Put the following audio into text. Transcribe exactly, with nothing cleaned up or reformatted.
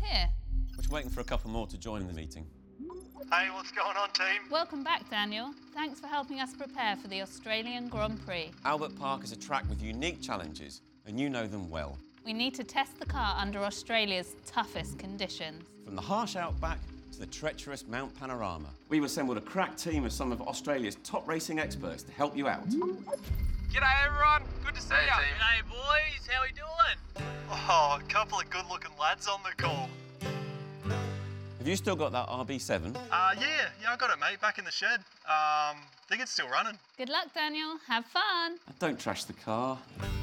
here. We're just waiting for a couple more to join the meeting. Hey, what's going on, team? Welcome back, Daniel. Thanks for helping us prepare for the Australian Grand Prix. Albert Park is a track with unique challenges, and you know them well. We need to test the car under Australia's toughest conditions. From the harsh outback to the treacherous Mount Panorama, we've assembled a crack team of some of Australia's top racing experts to help you out. G'day everyone, good to see Hey, you. team. G'day boys, how we doing? Oh, a couple of good-looking lads on the call. Have you still got that R B seven? Uh, yeah, yeah, I got it, mate, back in the shed. Um, think it's still running. Good luck, Daniel. Have fun. Don't trash the car.